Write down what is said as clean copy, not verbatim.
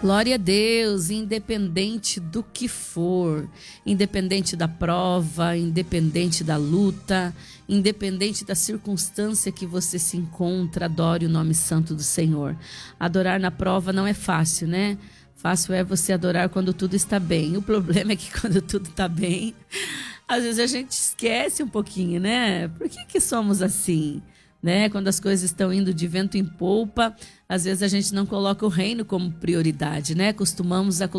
Glória a Deus, independente do que for, independente da prova, independente da luta, independente da circunstância que você se encontra, adore o nome santo do Senhor. Adorar na prova não é fácil, né? Fácil é você adorar quando tudo está bem. O problema é que quando tudo está bem, às vezes a gente esquece um pouquinho, né? Por que somos assim? Né? Quando as coisas estão indo de vento em polpa, às vezes a gente não coloca o reino como prioridade, né? Costumamos